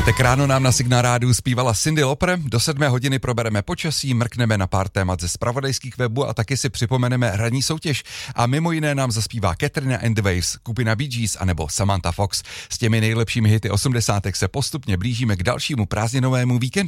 Pátek ráno nám na Signál Rádiu zpívala Cyndi Lauper, do 7 hodiny probereme počasí, mrkneme na pár témat ze zpravodajských webů a taky si připomeneme ranní soutěž. A mimo jiné nám zaspívá Katrina and the Waves, skupina Bee Gees anebo Samantha Fox. S těmi nejlepšími hity 80. se postupně blížíme k dalšímu prázdninovému víkendu.